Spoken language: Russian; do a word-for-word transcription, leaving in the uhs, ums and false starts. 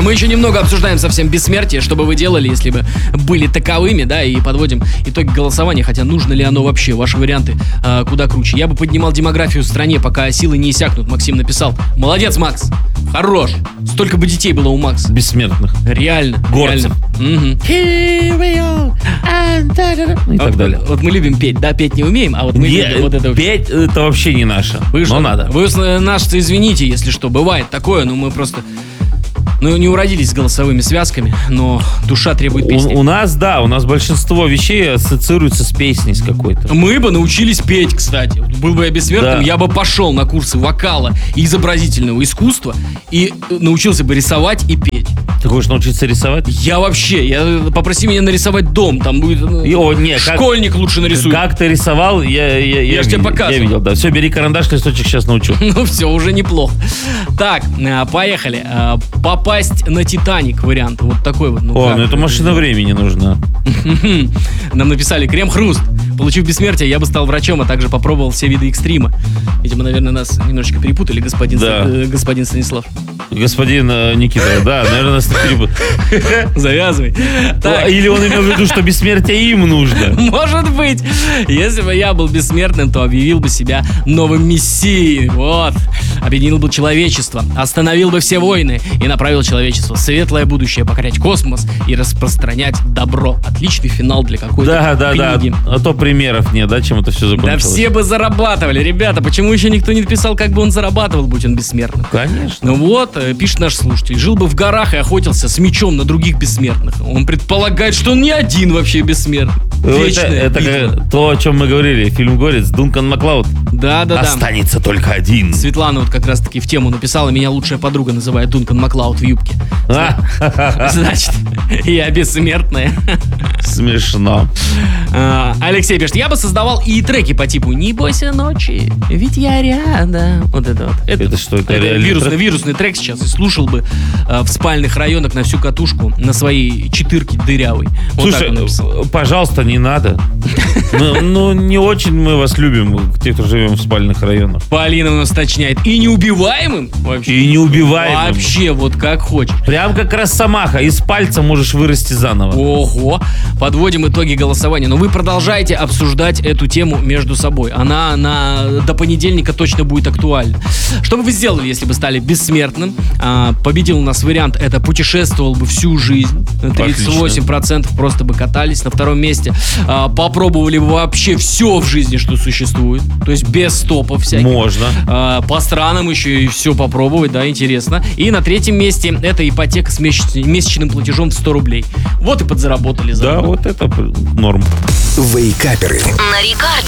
Мы еще немного обсуждаем совсем бессмертие, что бы вы делали, если бы были таковыми, да, и подводим итоги голосования, хотя нужно ли оно вообще, ваши варианты э, куда круче. Я бы поднимал демографию в стране, пока силы не иссякнут, Максим написал. Молодец, Макс, хорош. Столько бы детей было у Макса. Бессмертных. Реально. Горцев. Реально. Угу. Ну и так вот, далее. Вот мы любим петь, да, петь не умеем, а вот мы Не, любим вот это. петь это вообще не наше. Вы но что, надо. Вы нас извините, если что, бывает такое, но мы просто... Ну, не уродились с голосовыми связками, но душа требует песни. У, у нас, да, у нас большинство вещей ассоциируется с песней с какой-то. Мы бы научились петь, кстати. Был бы я бессмертным, да. Я бы пошел на курсы вокала и изобразительного искусства и научился бы рисовать и петь. Ты хочешь научиться рисовать? Я вообще, я попроси меня нарисовать дом, там будет О, не, школьник как, лучше нарисует. Как ты рисовал, я, я, я, я же тебе показывал. Я видел, да. Все, бери карандаш, листочек, сейчас научу. Ну все, уже неплохо. Так, поехали. Попасть на Титаник вариант. Вот такой вот. Ну, О, как? ну это машина времени нужна. Нам написали крем-хруст. Получив бессмертие, я бы стал врачом, а также попробовал все виды экстрима. Видимо, наверное, нас немножечко перепутали, господин, да. э, господин Станислав. Господин э, Никита, да, наверное, нас перепутали. Завязывай. Так. Или он имел в виду, что бессмертие им нужно. Может быть. Если бы я был бессмертным, то объявил бы себя новым мессией. Вот. Объединил бы человечество, остановил бы все войны и направил человечество в светлое будущее, покорять космос и распространять добро. Отличный финал для какой-то да, да, книги. Да, а то примеров нет, да, чем это все закончилось. Да все бы зарабатывали, ребята. Почему еще никто не написал, как бы он зарабатывал, будь он бессмертным? Конечно. Ну вот, пишет наш слушатель. Жил бы в горах и охотился с мечом на других бессмертных. Он предполагает, что он не один вообще бессмертный. Это, это то, о чем мы говорили. Фильм «Горец», Дункан Маклауд. Да, да, да. Останется только один. Светлана вот как раз таки в тему написала. Меня лучшая подруга называет Дункан Маклауд в юбке. Значит, я бессмертная. Смешно. Алексей пишет, я бы создавал и треки по типу «Не бойся ночи, ведь я рядом». Вот это вот. Это, это что, это, это вирусный, вирусный трек сейчас. И слушал бы э, в спальных районах на всю катушку на своей четырке дырявой. Вот. Слушай, пожалуйста, не надо. Ну, ну, не очень мы вас любим, те, кто живем в спальных районах. Полина у нас уточняет. И неубиваемым вообще. И неубиваемым. Вообще, вот как хочешь. Прям как росомаха. Из пальца можешь вырасти заново. Ого. Подводим итоги голосования. Но вы продолжаете обсуждать эту тему между собой. Она на, до понедельника точно будет актуальна. Что бы вы сделали, если бы стали бессмертным? А, победил у нас вариант, это путешествовал бы всю жизнь. тридцать восемь процентов просто бы катались. На втором месте а, попробовали бы вообще все в жизни, что существует. То есть без стопов всяких. Можно. А, по странам еще и все попробовать, да, интересно. И на третьем месте это ипотека с месячным платежом в сто рублей. Вот и подзаработали. Да, вот это норм. Вейкаперы. На Рекорде.